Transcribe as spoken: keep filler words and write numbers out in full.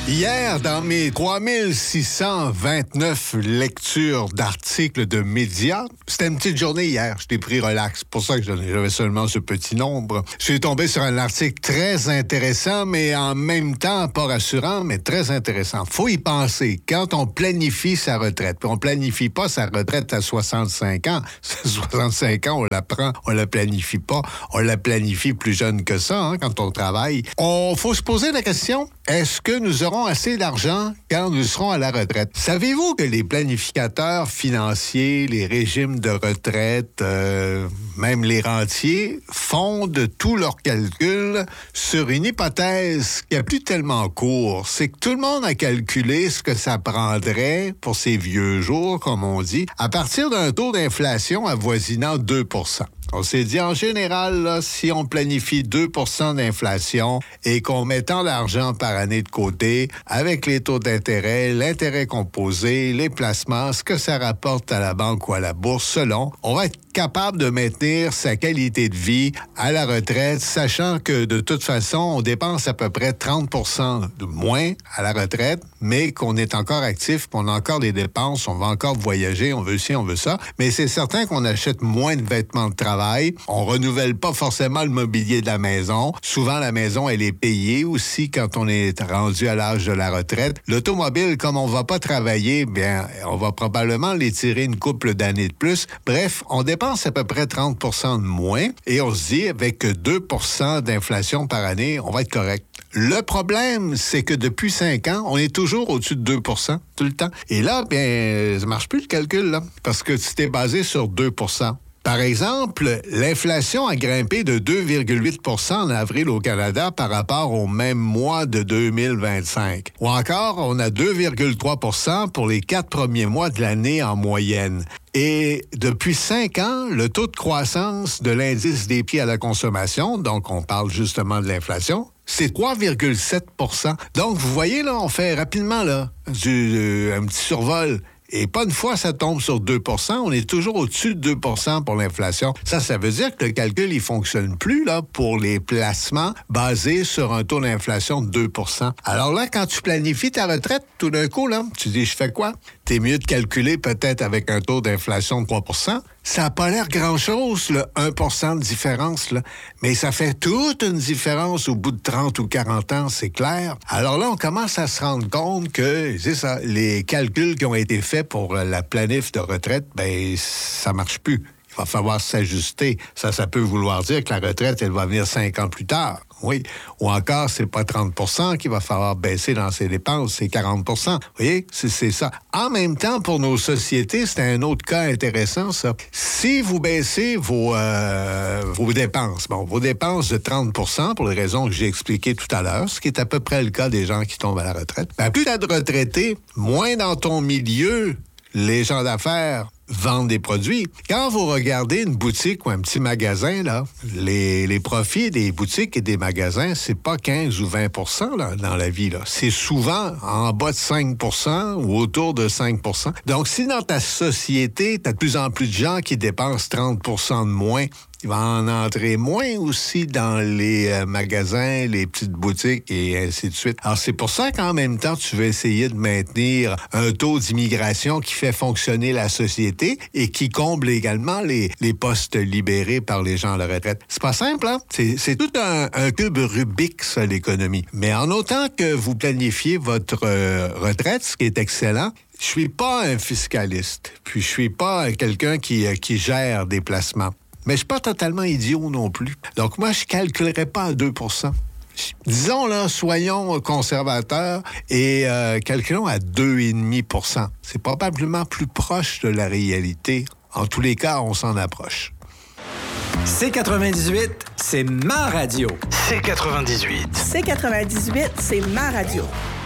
Hier, dans mes trois mille six cent vingt-neuf lectures d'articles de médias, c'était une petite journée hier. Je t'ai pris relax. C'est pour ça que j'avais seulement ce petit nombre. Je suis tombé sur un article très intéressant, mais en même temps pas rassurant, mais très intéressant. Faut y penser. Quand on planifie sa retraite, puis on planifie pas sa retraite à soixante-cinq ans. soixante-cinq ans, on la prend, on la planifie pas. On la planifie plus jeune que ça, hein, quand on travaille. On faut se poser la question, est-ce que nous aurons assez d'argent quand nous serons à la retraite? Savez-vous que les planificateurs financiers, les régimes de retraite, euh, même les rentiers, fondent tous leurs calculs sur une hypothèse qui n'a plus tellement cours. C'est que tout le monde a calculé ce que ça prendrait pour ses vieux jours, comme on dit, à partir d'un taux d'inflation avoisinant deux pour cent. On s'est dit, en général, là, si on planifie deux pour cent d'inflation et qu'on met tant d'argent par année de côté, avec les taux d'intérêt, l'intérêt composé, les placements, ce que ça rapporte à la banque ou à la bourse, selon, on va être capable de maintenir sa qualité de vie à la retraite, sachant que, de toute façon, on dépense à peu près trente pour cent de moins à la retraite, mais qu'on est encore actif, qu'on a encore des dépenses, on va encore voyager, on veut ci, on veut ça. Mais c'est certain qu'on achète moins de vêtements de travail. On renouvelle pas forcément le mobilier de la maison. Souvent, la maison, elle est payée aussi quand on est rendu à l'âge de la retraite. L'automobile, comme on va pas travailler, bien, on va probablement l'étirer une couple d'années de plus. Bref, on dépense à peu près trente pour cent de moins et on se dit, avec deux pour cent d'inflation par année, on va être correct. Le problème, c'est que depuis cinq ans, on est toujours au-dessus de deux pour cent tout le temps. Et là, bien, ça marche plus le calcul, là, parce que tu t'es basé sur deux pour cent. Par exemple, l'inflation a grimpé de deux virgule huit pour cent en avril au Canada par rapport au même mois de deux mille vingt-cinq. Ou encore, on a deux virgule trois pour cent pour les quatre premiers mois de l'année en moyenne. Et depuis cinq ans, le taux de croissance de l'indice des prix à la consommation, donc on parle justement de l'inflation, c'est trois virgule sept pour cent. Donc, vous voyez, là, on fait rapidement là du, euh, un petit survol. Et pas une fois, ça tombe sur deux pour cent. On est toujours au-dessus de deux pour cent pour l'inflation. Ça, ça veut dire que le calcul, il fonctionne plus là pour les placements basés sur un taux d'inflation de deux pour cent. Alors là, quand tu planifies ta retraite, tout d'un coup, là, tu dis, je fais quoi? T'es mieux de calculer peut-être avec un taux d'inflation de trois pour cent. Ça n'a pas l'air grand-chose, le un pour cent de différence, là. Mais ça fait toute une différence au bout de trente ou quarante ans, c'est clair. Alors là, on commence à se rendre compte que, c'est ça, les calculs qui ont été faits pour la planif de retraite, ben ça marche plus. Il va falloir s'ajuster. Ça, ça peut vouloir dire que la retraite, elle va venir cinq ans plus tard. Oui. Ou encore, c'est pas trente pour cent qu'il va falloir baisser dans ses dépenses, c'est quarante pour cent. Vous voyez, c'est, c'est ça. En même temps, pour nos sociétés, c'est un autre cas intéressant, ça. Si vous baissez vos, euh, vos dépenses, bon, vos dépenses de trente pour cent, pour les raisons que j'ai expliquées tout à l'heure, ce qui est à peu près le cas des gens qui tombent à la retraite, ben, plus t'as de retraités, moins dans ton milieu, les gens d'affaires vendent des produits. Quand vous regardez une boutique ou un petit magasin, là, les, les profits des boutiques et des magasins, c'est pas quinze ou vingt pour cent là, dans la vie. Là. C'est souvent en bas de cinq pour cent ou autour de cinq pour cent. Donc, si dans ta société, tu as de plus en plus de gens qui dépensent trente pour cent de moins, il va en entrer moins aussi dans les euh, magasins, les petites boutiques et ainsi de suite. Alors, c'est pour ça qu'en même temps, tu veux essayer de maintenir un taux d'immigration qui fait fonctionner la société et qui comble également les, les postes libérés par les gens à la retraite. C'est pas simple, hein? C'est, c'est tout un, un cube Rubik, ça, l'économie. Mais en autant que vous planifiez votre euh, retraite, ce qui est excellent, je suis pas un fiscaliste, puis je suis pas quelqu'un qui, euh, qui gère des placements. Mais je suis pas totalement idiot non plus. Donc, moi, je calculerais pas à deux pour cent. Disons, là, soyons conservateurs et euh, calculons à deux virgule cinq pour cent. C'est probablement plus proche de la réalité. En tous les cas, on s'en approche. C quatre-vingt-dix-huit, c'est ma radio. C quatre-vingt-dix-huit. C quatre-vingt-dix-huit, c'est ma radio.